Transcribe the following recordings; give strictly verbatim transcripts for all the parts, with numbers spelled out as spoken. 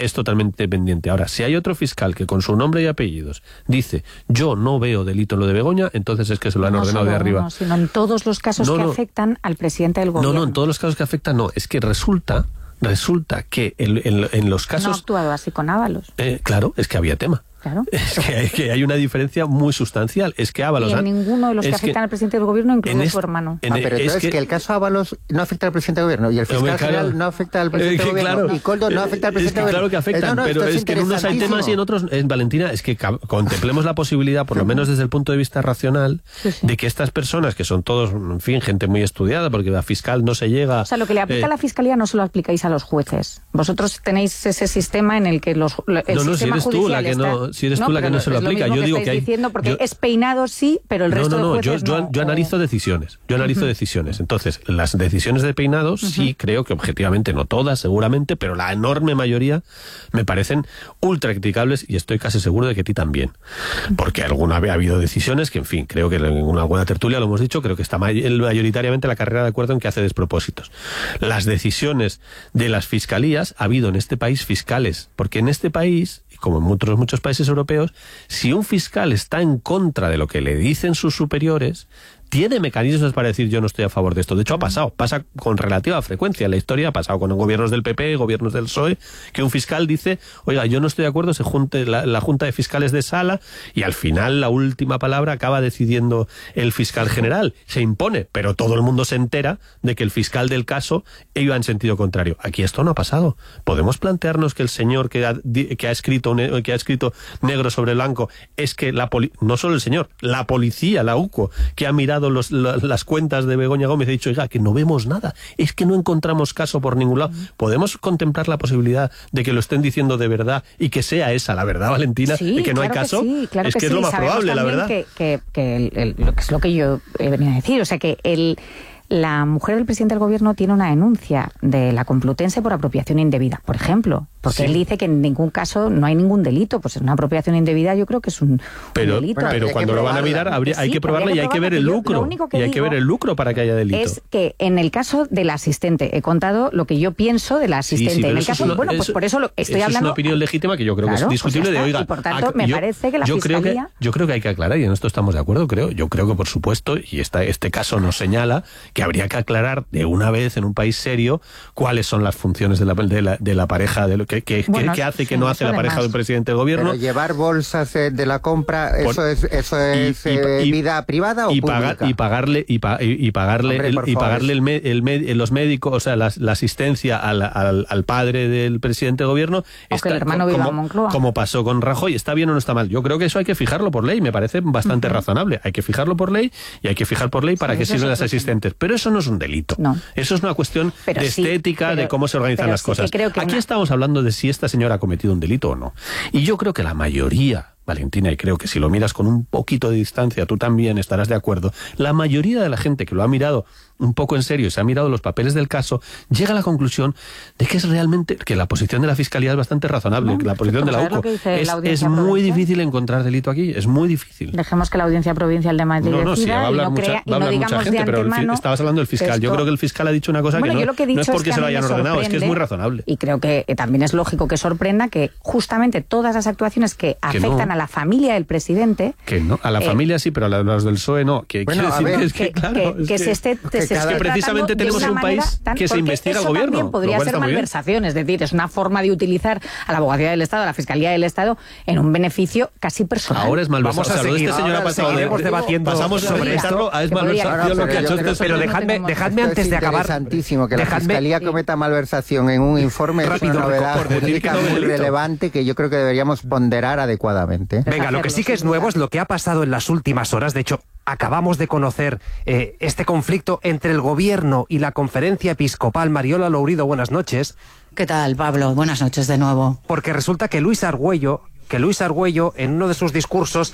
es totalmente independiente. Ahora, si hay otro fiscal que con su nombre y apellidos dice, yo no veo delito en lo de Begoña, entonces es que se lo han no ordenado de arriba. No, sino en todos los casos no, que no. afectan al presidente del gobierno. No, no, en todos los casos que afectan no. Es que resulta, resulta que en, en, en los casos... No ha actuado así con Ábalos. Eh, claro, es que había tema. Claro. Es que hay, que hay una diferencia muy sustancial. Es que Ábalos... Y en ninguno de los que afectan que, al presidente del gobierno, incluido este, su hermano. Ah, pero entonces es que, que el caso Ábalos no afecta al presidente del gobierno y el fiscal claro, general no afecta al presidente del gobierno claro, y Koldo no afecta al presidente del gobierno. Claro que afectan, no, no, pero es, es que en unos hay temas y en otros... En Valentina, es que contemplemos la posibilidad, por lo menos desde el punto de vista racional, sí, sí. de que estas personas, que son todos, en fin, gente muy estudiada, porque la fiscal no se llega... O sea, lo que le aplica eh, a la Fiscalía no se lo aplicáis a los jueces. Vosotros tenéis ese sistema en el que los el no, no, sistema si eres tú la que está... no, si eres no, tú la que no se lo es aplica. Lo yo que digo que hay, diciendo porque yo, es peinado sí, pero el resto no, no, no, de jueces yo, no. Yo, yo analizo decisiones. Yo analizo uh-huh. decisiones. Entonces, las decisiones de peinado uh-huh. sí creo que objetivamente, no todas, seguramente, pero la enorme mayoría me parecen ultra criticables y estoy casi seguro de que a ti también. Porque alguna vez ha habido decisiones que, en fin, creo que en una buena tertulia lo hemos dicho, creo que está mayoritariamente la carrera de acuerdo en que hace despropósitos. Las decisiones de las fiscalías, ha habido en este país fiscales, porque en este país, como en muchos, muchos países europeos, si un fiscal está en contra de lo que le dicen sus superiores, tiene mecanismos para decir yo no estoy a favor de esto. De hecho, ha pasado, pasa con relativa frecuencia. En la historia ha pasado con gobiernos del P P, gobiernos del P S O E, que un fiscal dice, oiga, yo no estoy de acuerdo, se junte la, la Junta de Fiscales de Sala, y al final la última palabra acaba decidiendo el fiscal general. Se impone, pero todo el mundo se entera de que el fiscal del caso iba en sentido contrario. Aquí esto no ha pasado. Podemos plantearnos que el señor que ha, que ha escrito que ha escrito negro sobre blanco es que la poli- no solo el señor, la policía, la U C O, que ha mirado Los, la, las cuentas de Begoña Gómez ha dicho, oiga, que no vemos nada, es que no encontramos caso por ningún lado. ¿Podemos contemplar la posibilidad de que lo estén diciendo de verdad y que sea esa la verdad, Valentina, sí, y que no claro hay caso? Que sí, claro es que, que sí. es lo más Sabemos probable, la verdad. Que, que, que el, el, lo que es lo que yo he venido a decir, o sea, que el la mujer del presidente del gobierno tiene una denuncia de la Complutense por apropiación indebida, por ejemplo, porque sí. él dice que en ningún caso no hay ningún delito, pues una apropiación indebida yo creo que es un, pero, un delito. Pero cuando lo van a mirar habría, hay sí, que probarla y hay que ver el lucro, y hay que ver el lucro para que haya delito. Es que en el caso del asistente, he contado lo que yo pienso del asistente, sí, sí, en el caso, una, bueno, pues eso, por eso lo estoy eso hablando... es una opinión legítima que yo creo claro, que es discutible pues de, oiga... Y por tanto, a, me yo, parece que la yo Fiscalía... Creo que, yo creo que hay que aclarar, y en esto estamos de acuerdo, creo, yo creo que por supuesto, y esta, este caso nos señala que habría que aclarar de una vez en un país serio cuáles son las funciones de la, de la, de la pareja, de lo que, que, bueno, que hace y que sí, no hace la pareja de un presidente del gobierno. Pero llevar bolsas de la compra, ¿eso por, es eso es y, y, y, vida privada o y pública? Pagar, y pagarle, y, pa, y, y pagarle, Hombre, el, y pagarle el, el, el, los médicos, o sea, la, la asistencia al, al, al padre del presidente del gobierno, está, el hermano como, viva en Moncloa. Como pasó con Rajoy, ¿está bien o no está mal? Yo creo que eso hay que fijarlo por ley, me parece bastante uh-huh. razonable. Hay que fijarlo por ley y hay que fijar por ley para sí, que sirvan las asistentes. Pero eso no es un delito. No. Eso es una cuestión pero de sí, estética, pero, de cómo se organizan las sí cosas. Creo que Aquí una... estamos hablando de si esta señora ha cometido un delito o no. Y yo creo que la mayoría, Valentina, y creo que si lo miras con un poquito de distancia, tú también estarás de acuerdo, la mayoría de la gente que lo ha mirado un poco en serio y se ha mirado los papeles del caso, llega a la conclusión de que es realmente, que la posición de la Fiscalía es bastante razonable, no, que la posición de la U C O es, es muy difícil encontrar delito aquí, es muy difícil. Dejemos que la Audiencia Provincial de Madrid no, no, decida sí, va a hablar y no, mucha, crea, y va a hablar no mucha digamos gente, de pero antemano, el, estabas hablando del fiscal, esto... yo creo que el fiscal ha dicho una cosa bueno, que, no, yo lo que, he dicho no es porque es que se lo hayan ordenado, es que es muy razonable. Y creo que también es lógico que sorprenda que justamente todas las actuaciones que, que afectan no. a la familia del presidente... Que no, a la eh, familia sí, pero a los del P S O E no. Que, bueno, decir ver, que, es que, que, claro, que, es que, que se esté, que, se esté que precisamente tenemos un país tan, que se investiga al gobierno. También podría ser malversación, es decir, es una forma de utilizar a la abogacía del Estado, a la Fiscalía del Estado, en un beneficio casi personal. Ahora es malversación. Vamos a seguir. Este señor ha pasado de, debatiendo pasamos sobre esto. A es malversación lo que ha hecho este Pero dejadme, dejadme antes de acabar. Es interesantísimo que la Fiscalía cometa malversación en un informe, es una novedad jurídica muy relevante que yo creo que deberíamos ponderar adecuadamente. Venga, lo que sí que es nuevo es lo que ha pasado en las últimas horas. De hecho, acabamos de conocer eh, este conflicto entre el gobierno y la conferencia episcopal. Mariola Lourido, buenas noches. ¿Qué tal, Pablo? Buenas noches de nuevo. Porque resulta que Luis Argüello, que Luis Argüello, en uno de sus discursos,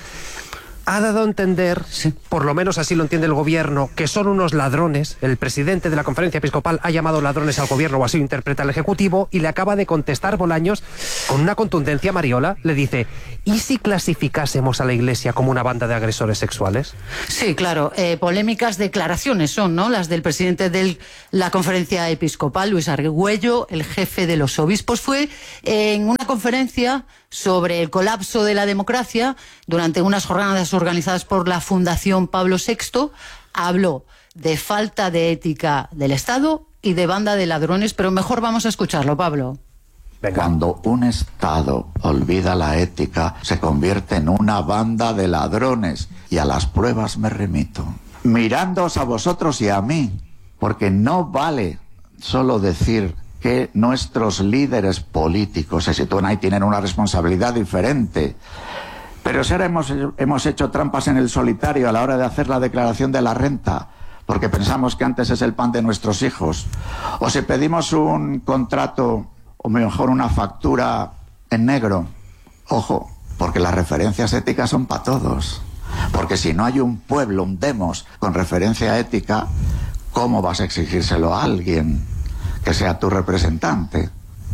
ha dado a entender, sí. por lo menos así lo entiende el gobierno, que son unos ladrones. El presidente de la conferencia episcopal ha llamado ladrones al gobierno, o así lo interpreta el Ejecutivo, y le acaba de contestar Bolaños con una contundencia. Mariola le dice, ¿y si clasificásemos a la Iglesia como una banda de agresores sexuales? Sí, claro, eh, polémicas declaraciones son, ¿no? Las del presidente de la conferencia episcopal, Luis Argüello, el jefe de los obispos, fue eh, en una conferencia sobre el colapso de la democracia durante unas jornadas organizadas por la Fundación Pablo sexto. Habló de falta de ética del Estado y de banda de ladrones, pero mejor vamos a escucharlo, Pablo. Venga. Cuando un Estado olvida la ética, se convierte en una banda de ladrones. Y a las pruebas me remito. Mirándoos a vosotros y a mí, porque no vale solo decir que nuestros líderes políticos se sitúan ahí, tienen una responsabilidad diferente. Pero si ahora hemos, hemos hecho trampas en el solitario a la hora de hacer la declaración de la renta, porque pensamos que antes es el pan de nuestros hijos, o si pedimos un contrato, o mejor una factura en negro, ojo, porque las referencias éticas son para todos. Porque si no hay un pueblo, un demos, con referencia ética, ¿cómo vas a exigírselo a alguien que sea tu representante?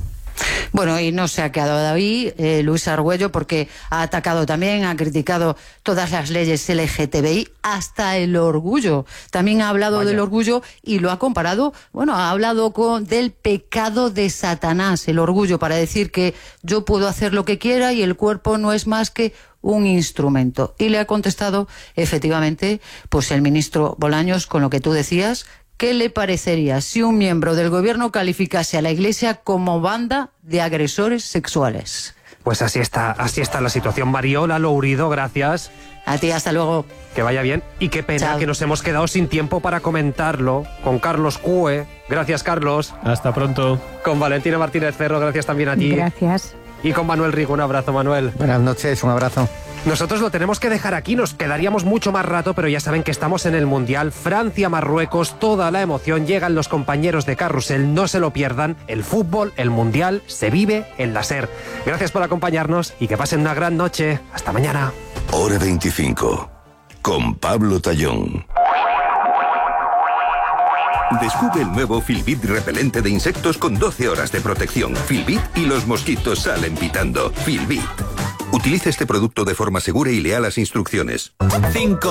Bueno, y no se ha quedado ahí eh, Luis Argüello, porque ha atacado también, ha criticado todas las leyes L G T B I, hasta el orgullo. También ha hablado Vaya. del orgullo y lo ha comparado, bueno, ha hablado con del pecado de Satanás, el orgullo, para decir que yo puedo hacer lo que quiera y el cuerpo no es más que un instrumento. Y le ha contestado, efectivamente, pues el ministro Bolaños, con lo que tú decías. ¿Qué le parecería si un miembro del gobierno calificase a la Iglesia como banda de agresores sexuales? Pues así está, así está la situación. Mariola Lourido, gracias. A ti, hasta luego. Que vaya bien. Y qué pena Chao. que nos hemos quedado sin tiempo para comentarlo con Carlos Cue. Gracias, Carlos. Hasta pronto. Con Valentina Martínez Ferro, gracias también a ti. Gracias. Y con Manuel Rigo, un abrazo, Manuel. Buenas noches, un abrazo. Nosotros lo tenemos que dejar aquí, nos quedaríamos mucho más rato, pero ya saben que estamos en el Mundial, Francia-Marruecos, toda la emoción, llegan los compañeros de Carrusel, no se lo pierdan, el fútbol, el Mundial, se vive en la SER. Gracias por acompañarnos y que pasen una gran noche. Hasta mañana. Hora veinticinco, con Pablo Tallón. Descubre el nuevo Filbit repelente de insectos con doce horas de protección. Filbit y los mosquitos salen pitando. Filbit. Utilice este producto de forma segura y lea las instrucciones. Cinco